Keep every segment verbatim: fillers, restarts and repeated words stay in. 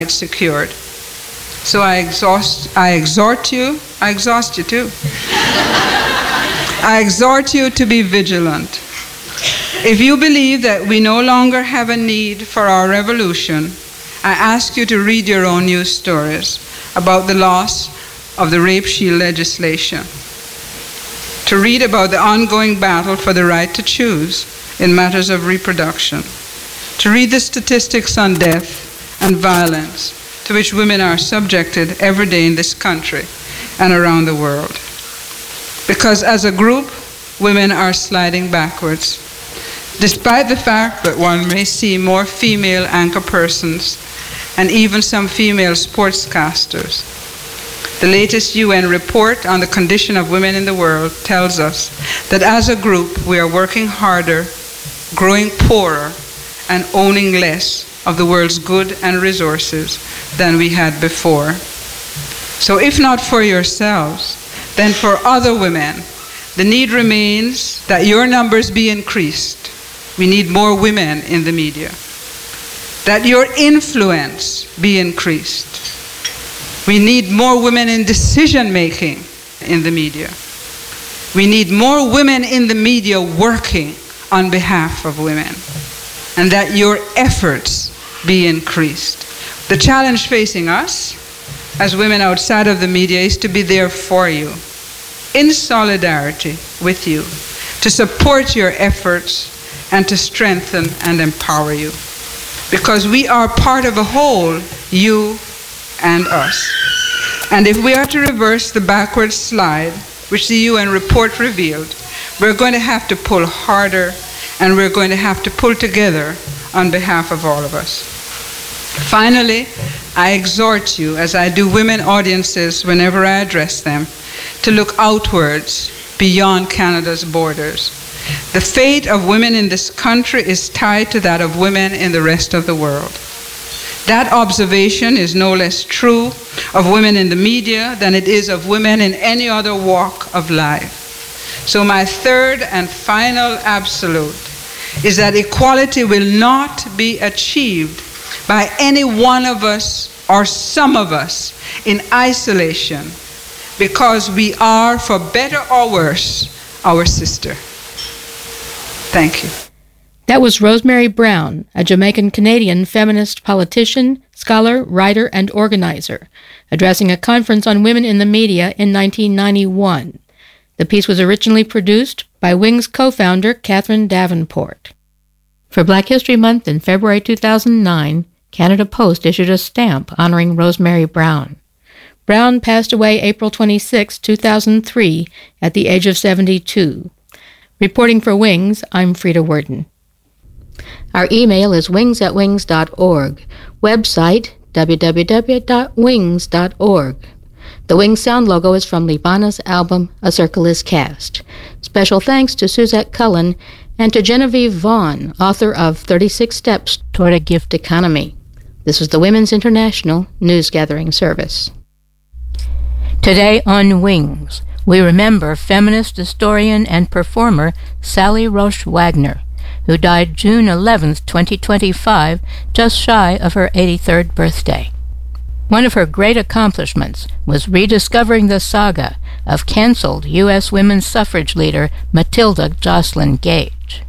secured. So I exhaust, I exhort you, I exhaust you too. I exhort you to be vigilant. If you believe that we no longer have a need for our revolution, I ask you to read your own news stories about the loss of the rape shield legislation, to read about the ongoing battle for the right to choose in matters of reproduction, to read the statistics on death and violence to which women are subjected every day in this country and around the world. Because as a group, women are sliding backwards, despite the fact that one may see more female anchor persons and even some female sportscasters. The latest U N report on the condition of women in the world tells us that as a group, we are working harder, growing poorer, and owning less of the world's good and resources than we had before. So if not for yourselves, then for other women, the need remains that your numbers be increased. We need more women in the media. That your influence be increased. We need more women in decision making in the media. We need more women in the media working on behalf of women. And that your efforts be increased. The challenge facing us as women outside of the media is to be there for you, in solidarity with you, to support your efforts and to strengthen and empower you. Because we are part of a whole, you and us. And if we are to reverse the backward slide, which the U N report revealed, we're going to have to pull harder, and we're going to have to pull together on behalf of all of us. Finally, I exhort you, as I do women audiences whenever I address them, to look outwards beyond Canada's borders. The fate of women in this country is tied to that of women in the rest of the world. That observation is no less true of women in the media than it is of women in any other walk of life. So my third and final absolute is that equality will not be achieved by any one of us or some of us in isolation, because we are, for better or worse, our sister. Thank you. That was Rosemary Brown, a Jamaican-Canadian feminist politician, scholar, writer, and organizer, addressing a conference on women in the media in nineteen ninety-one. The piece was originally produced by Wings co-founder Catherine Davenport. For Black History Month in February two thousand nine, Canada Post issued a stamp honoring Rosemary Brown. Brown passed away April twenty-sixth, two thousand three, at the age of seventy-two. Reporting for Wings, I'm Frida Worden. Our email is wings at wings dot org. Website, w w w dot wings dot org. The Wings sound logo is from Libana's album, A Circle is Cast. Special thanks to Suzette Cullen and to Genevieve Vaughn, author of thirty-six Steps Toward a Gift Economy. This is the Women's International News Gathering Service. Today on Wings, we remember feminist historian and performer Sally Roche Wagner, who died June eleventh, twenty twenty-five, just shy of her eighty-third birthday. One of her great accomplishments was rediscovering the saga of canceled U S women's suffrage leader Matilda Joslyn Gage.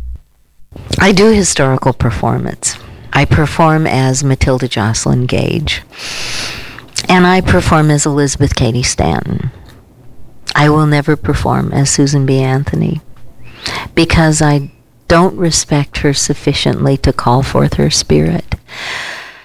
I do historical performance. I perform as Matilda Joslyn Gage, and I perform as Elizabeth Cady Stanton. I will never perform as Susan B. Anthony, because I don't respect her sufficiently to call forth her spirit.